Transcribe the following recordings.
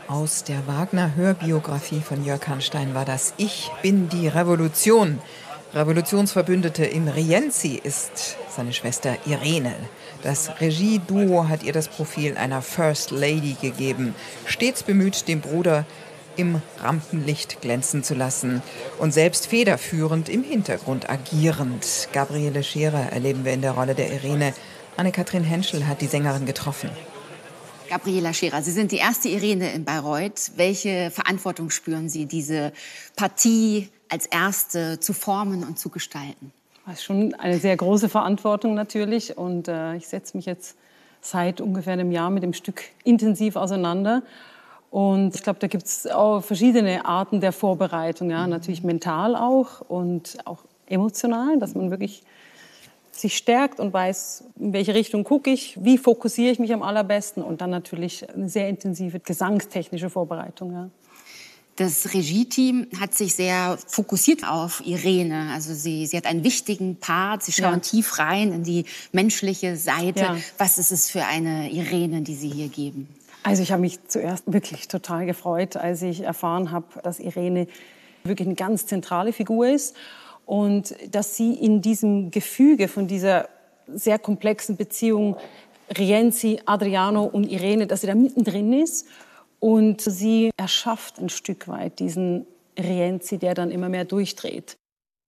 Aus der Wagner-Hörbiografie von Jörg Hanstein war das Ich bin die Revolution. Revolutionsverbündete in Rienzi ist seine Schwester Irene. Das Regieduo hat ihr das Profil einer First Lady gegeben, stets bemüht, den Bruder im Rampenlicht glänzen zu lassen und selbst federführend im Hintergrund agierend. Gabriele Scherer erleben wir in der Rolle der Irene. Anne-Kathrin Henschel hat die Sängerin getroffen. Gabriela Scherer, Sie sind die erste Irene in Bayreuth. Welche Verantwortung spüren Sie, diese Partie als erste zu formen und zu gestalten? Das ist schon eine sehr große Verantwortung natürlich. Und ich setze mich jetzt seit ungefähr einem Jahr mit dem Stück intensiv auseinander. Und ich glaube, da gibt es auch verschiedene Arten der Vorbereitung. Ja? Natürlich mental auch und auch emotional, dass man wirklich sich stärkt und weiß, in welche Richtung gucke ich, wie fokussiere ich mich am allerbesten und dann natürlich eine sehr intensive gesangstechnische Vorbereitung. Ja. Das Regie-Team hat sich sehr fokussiert auf Irene. Also sie hat einen wichtigen Part, sie schauen tief rein in die menschliche Seite. Ja. Was ist es für eine Irene, die Sie hier geben? Also ich habe mich zuerst wirklich total gefreut, als ich erfahren habe, dass Irene wirklich eine ganz zentrale Figur ist. Und dass sie in diesem Gefüge von dieser sehr komplexen Beziehung Rienzi, Adriano und Irene, dass sie da mittendrin ist. Und sie erschafft ein Stück weit diesen Rienzi, der dann immer mehr durchdreht.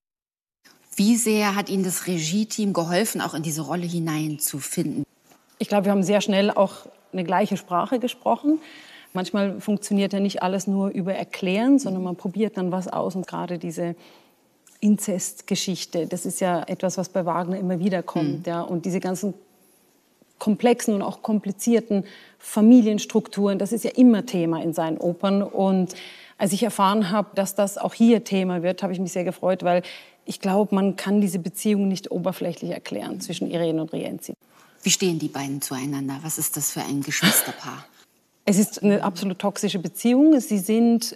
Wie sehr hat Ihnen das Regie-Team geholfen, auch in diese Rolle hineinzufinden? Ich glaube, wir haben sehr schnell auch eine gleiche Sprache gesprochen. Manchmal funktioniert ja nicht alles nur über Erklären, sondern man probiert dann was aus. Und gerade diese Inzestgeschichte, das ist ja etwas, was bei Wagner immer wieder kommt. Ja? Und diese ganzen komplexen und auch komplizierten Familienstrukturen, das ist ja immer Thema in seinen Opern. Und als ich erfahren habe, dass das auch hier Thema wird, habe ich mich sehr gefreut, weil ich glaube, man kann diese Beziehung nicht oberflächlich erklären zwischen Irene und Rienzi. Wie stehen die beiden zueinander? Was ist das für ein Geschwisterpaar? Es ist eine absolut toxische Beziehung. Sie sind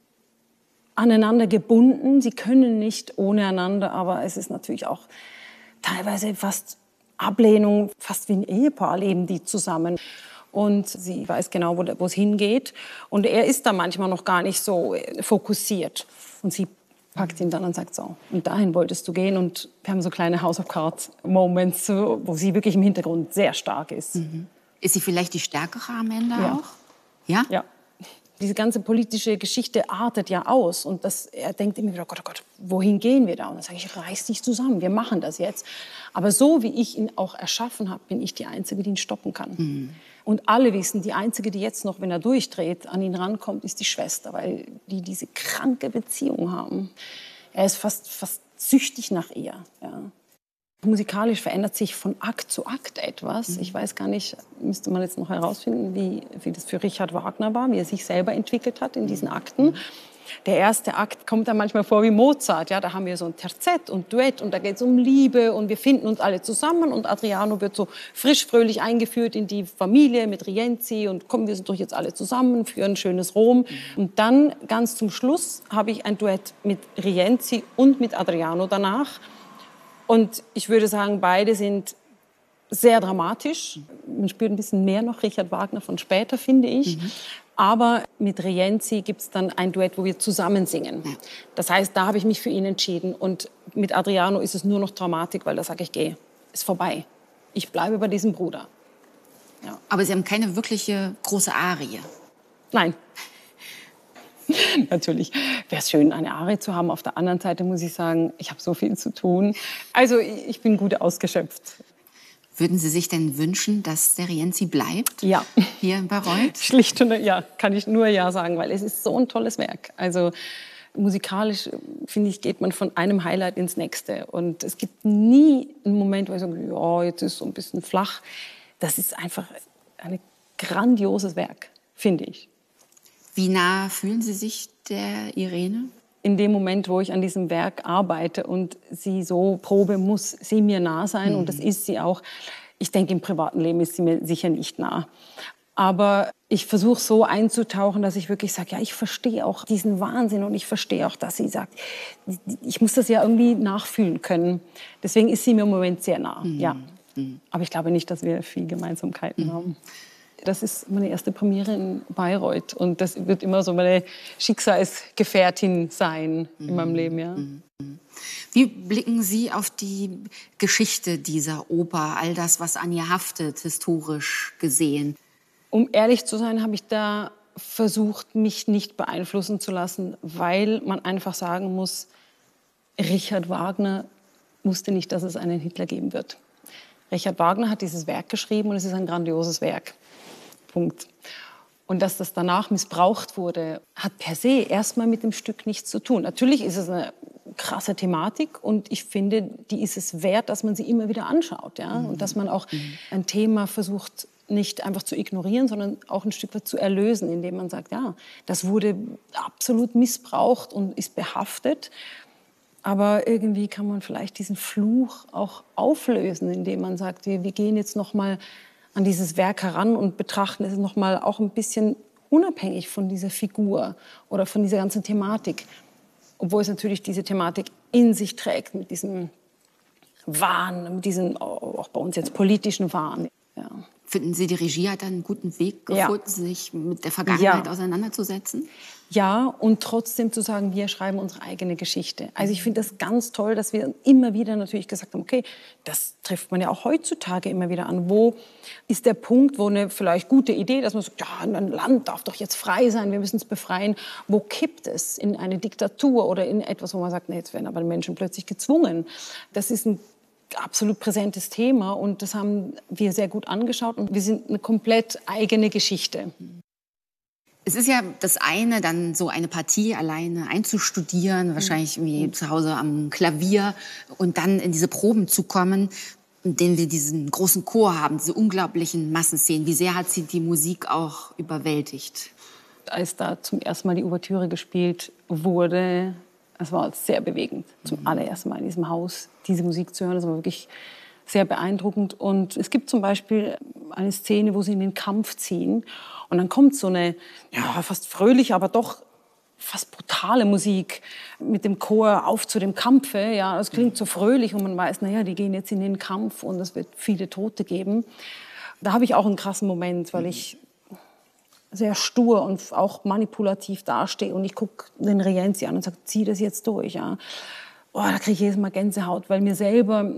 aneinander gebunden. Sie können nicht ohne einander, aber es ist natürlich auch teilweise fast Ablehnung, fast wie ein Ehepaar leben die zusammen. Und sie weiß genau, wo es hingeht. Und er ist da manchmal noch gar nicht so fokussiert. Und sie packt ihn dann und sagt so, und dahin wolltest du gehen. Und wir haben so kleine House of Cards Moments, wo sie wirklich im Hintergrund sehr stark ist. Mhm. Ist sie vielleicht die Stärkere am Ende auch? Ja. Ja. Diese ganze politische Geschichte artet ja aus. Und er denkt immer wieder, oh Gott, wohin gehen wir da? Und dann sage ich, reiß dich zusammen, wir machen das jetzt. Aber so wie ich ihn auch erschaffen habe, bin ich die Einzige, die ihn stoppen kann. Mhm. Und alle wissen, die Einzige, die jetzt noch, wenn er durchdreht, an ihn rankommt, ist die Schwester, weil die diese kranke Beziehung haben. Er ist fast süchtig nach ihr. Ja. Musikalisch verändert sich von Akt zu Akt etwas. Ich weiß gar nicht, müsste man jetzt noch herausfinden, wie das für Richard Wagner war, wie er sich selber entwickelt hat in diesen Akten. Der erste Akt kommt dann manchmal vor wie Mozart. Ja, da haben wir so ein Terzett und Duett und da geht es um Liebe und wir finden uns alle zusammen und Adriano wird so frisch, fröhlich eingeführt in die Familie mit Rienzi und kommen, wir sind doch jetzt alle zusammen für ein schönes Rom. Und dann ganz zum Schluss habe ich ein Duett mit Rienzi und mit Adriano danach. Und ich würde sagen, beide sind sehr dramatisch. Man spürt ein bisschen mehr noch Richard Wagner von später, finde ich. Mhm. Aber mit Rienzi gibt es dann ein Duett, wo wir zusammen singen. Ja. Das heißt, da habe ich mich für ihn entschieden. Und mit Adriano ist es nur noch Dramatik, weil da sage ich, geh, ist vorbei. Ich bleibe bei diesem Bruder. Ja. Aber Sie haben keine wirkliche große Arie? Nein. Natürlich wäre es schön, eine Arie zu haben. Auf der anderen Seite muss ich sagen, ich habe so viel zu tun. Also ich bin gut ausgeschöpft. Würden Sie sich denn wünschen, dass der Rienzi bleibt? Ja. Hier in Bayreuth? Schlicht und ja, kann ich nur ja sagen, weil es ist so ein tolles Werk. Also musikalisch, finde ich, geht man von einem Highlight ins nächste. Und es gibt nie einen Moment, wo ich sage, ja, jetzt ist es so ein bisschen flach. Das ist einfach ein grandioses Werk, finde ich. Wie nah fühlen Sie sich der Irene? In dem Moment, wo ich an diesem Werk arbeite und sie so probe, muss sie mir nah sein. Und das ist sie auch. Ich denke, im privaten Leben ist sie mir sicher nicht nah. Aber ich versuche so einzutauchen, dass ich wirklich sage, ja, ich verstehe auch diesen Wahnsinn und ich verstehe auch, dass sie sagt, ich muss das ja irgendwie nachfühlen können. Deswegen ist sie mir im Moment sehr nah, ja. Aber ich glaube nicht, dass wir viel Gemeinsamkeiten haben. Das ist meine erste Premiere in Bayreuth und das wird immer so meine Schicksalsgefährtin sein in meinem Leben, ja. Wie blicken Sie auf die Geschichte dieser Oper, all das, was an ihr haftet, historisch gesehen? Um ehrlich zu sein, habe ich da versucht, mich nicht beeinflussen zu lassen, weil man einfach sagen muss, Richard Wagner wusste nicht, dass es einen Hitler geben wird. Richard Wagner hat dieses Werk geschrieben und es ist ein grandioses Werk. Punkt. Und dass das danach missbraucht wurde, hat per se erstmal mit dem Stück nichts zu tun. Natürlich ist es eine krasse Thematik und ich finde, die ist es wert, dass man sie immer wieder anschaut. Ja? Und dass man auch ein Thema versucht, nicht einfach zu ignorieren, sondern auch ein Stück weit zu erlösen, indem man sagt, ja, das wurde absolut missbraucht und ist behaftet. Aber irgendwie kann man vielleicht diesen Fluch auch auflösen, indem man sagt, wir gehen jetzt noch mal an dieses Werk heran und betrachten es noch mal auch ein bisschen unabhängig von dieser Figur oder von dieser ganzen Thematik. Obwohl es natürlich diese Thematik in sich trägt, mit diesem Wahn, mit diesem auch bei uns jetzt politischen Wahn. Ja. Finden Sie, die Regie hat einen guten Weg gefunden, sich mit der Vergangenheit auseinanderzusetzen? Ja, und trotzdem zu sagen, wir schreiben unsere eigene Geschichte. Also ich finde das ganz toll, dass wir immer wieder natürlich gesagt haben, okay, das trifft man ja auch heutzutage immer wieder an. Wo ist der Punkt, wo eine vielleicht gute Idee, dass man sagt, ja, ein Land darf doch jetzt frei sein, wir müssen es befreien. Wo kippt es in eine Diktatur oder in etwas, wo man sagt, nee, jetzt werden aber Menschen plötzlich gezwungen. Das ist ein absolut präsentes Thema und das haben wir sehr gut angeschaut und wir sind eine komplett eigene Geschichte. Es ist ja das eine, dann so eine Partie alleine einzustudieren, wahrscheinlich wie zu Hause am Klavier und dann in diese Proben zu kommen, in denen wir diesen großen Chor haben, diese unglaublichen Massenszenen. Wie sehr hat Sie die Musik auch überwältigt? Als da zum ersten Mal die Ouvertüre gespielt wurde, es war sehr bewegend, zum allerersten Mal in diesem Haus diese Musik zu hören. Das war wirklich sehr beeindruckend. Und es gibt zum Beispiel eine Szene, wo sie in den Kampf ziehen. Und dann kommt so eine fast fröhliche, aber doch fast brutale Musik mit dem Chor auf zu dem Kampfe. Ja, das klingt so fröhlich und man weiß, naja, die gehen jetzt in den Kampf und es wird viele Tote geben. Da habe ich auch einen krassen Moment, weil ich sehr stur und auch manipulativ dastehe und ich gucke den Rienzi an und sage, zieh das jetzt durch. Ja. Da kriege ich jedes Mal Gänsehaut, weil mir selber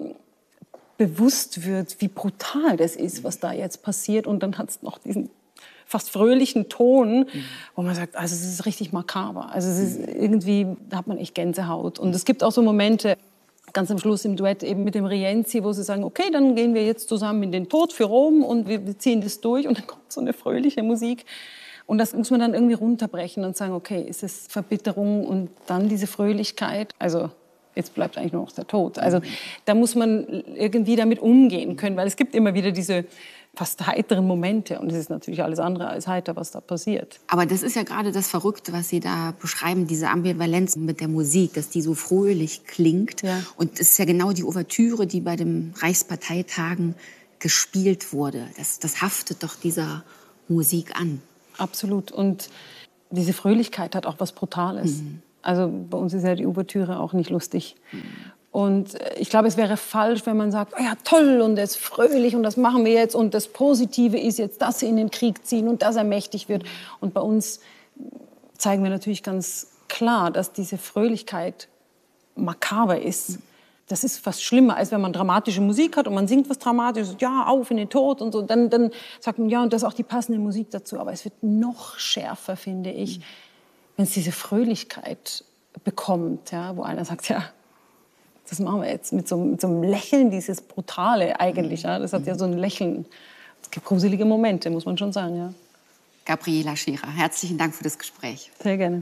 bewusst wird, wie brutal das ist, was da jetzt passiert. Und dann hat es noch diesen fast fröhlichen Ton, wo man sagt, also es ist richtig makaber. Also es ist irgendwie, da hat man echt Gänsehaut. Und es gibt auch so Momente, ganz am Schluss im Duett eben mit dem Rienzi, wo sie sagen, okay, dann gehen wir jetzt zusammen in den Tod für Rom und wir ziehen das durch. Und dann kommt so eine fröhliche Musik. Und das muss man dann irgendwie runterbrechen und sagen, okay, ist es Verbitterung und dann diese Fröhlichkeit? Also jetzt bleibt eigentlich nur noch der Tod. Also da muss man irgendwie damit umgehen können, weil es gibt immer wieder diese fast heiteren Momente. Und es ist natürlich alles andere als heiter, was da passiert. Aber das ist ja gerade das Verrückte, was Sie da beschreiben, diese Ambivalenz mit der Musik, dass die so fröhlich klingt. Ja. Und das ist ja genau die Ouvertüre, die bei den Reichsparteitagen gespielt wurde. Das haftet doch dieser Musik an. Absolut. Und diese Fröhlichkeit hat auch was Brutales. Also bei uns ist ja die Ouvertüre auch nicht lustig. Und ich glaube, es wäre falsch, wenn man sagt, oh ja, toll und es ist fröhlich und das machen wir jetzt und das Positive ist jetzt, dass sie in den Krieg ziehen und dass er mächtig wird. Und bei uns zeigen wir natürlich ganz klar, dass diese Fröhlichkeit makaber ist. Das ist fast schlimmer, als wenn man dramatische Musik hat und man singt was Dramatisches, ja, auf in den Tod und so. Dann sagt man, ja, und das ist auch die passende Musik dazu. Aber es wird noch schärfer, finde ich, wenn es diese Fröhlichkeit bekommt, ja, wo einer sagt, ja, das machen wir jetzt mit so einem Lächeln, dieses Brutale eigentlich. Ja, das hat ja so ein Lächeln. Es gibt gruselige Momente, muss man schon sagen. Ja. Gabriela Scherer, herzlichen Dank für das Gespräch. Sehr gerne.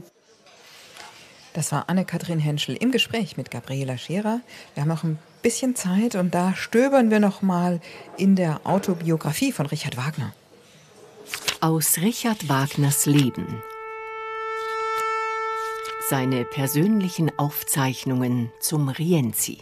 Das war Anne-Kathrin Henschel im Gespräch mit Gabriela Scherer. Wir haben noch ein bisschen Zeit und da stöbern wir noch mal in der Autobiografie von Richard Wagner. Aus Richard Wagners Leben. Seine persönlichen Aufzeichnungen zum Rienzi.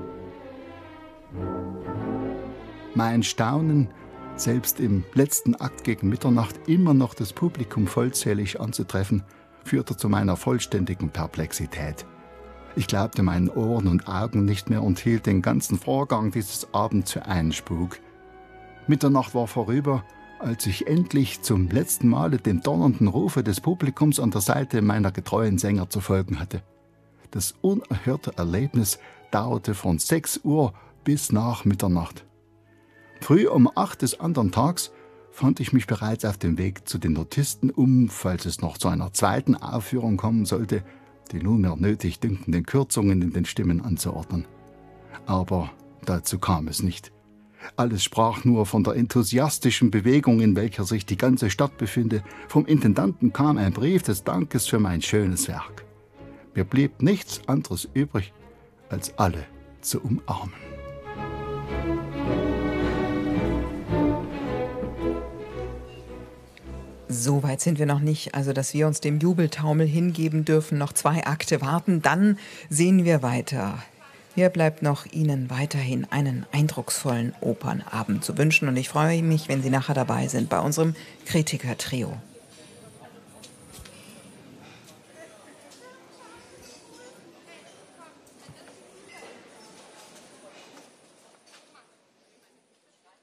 Mein Staunen, selbst im letzten Akt gegen Mitternacht immer noch das Publikum vollzählig anzutreffen, führte zu meiner vollständigen Perplexität. Ich glaubte meinen Ohren und Augen nicht mehr und hielt den ganzen Vorgang dieses Abends für einen Spuk. Mitternacht war vorüber, als ich endlich zum letzten Male dem donnernden Rufe des Publikums an der Seite meiner getreuen Sänger zu folgen hatte. Das unerhörte Erlebnis dauerte von 6 Uhr bis nach Mitternacht. Früh um 8 des anderen Tags fand ich mich bereits auf dem Weg zu den Notisten, falls es noch zu einer zweiten Aufführung kommen sollte, die nunmehr nötig dünkenden Kürzungen in den Stimmen anzuordnen. Aber dazu kam es nicht. Alles sprach nur von der enthusiastischen Bewegung, in welcher sich die ganze Stadt befinde. Vom Intendanten kam ein Brief des Dankes für mein schönes Werk. Mir blieb nichts anderes übrig, als alle zu umarmen. So weit sind wir noch nicht, also dass wir uns dem Jubeltaumel hingeben dürfen. Noch 2 Akte warten, dann sehen wir weiter. Mir bleibt noch, Ihnen weiterhin einen eindrucksvollen Opernabend zu wünschen. Und ich freue mich, wenn Sie nachher dabei sind bei unserem Kritiker-Trio.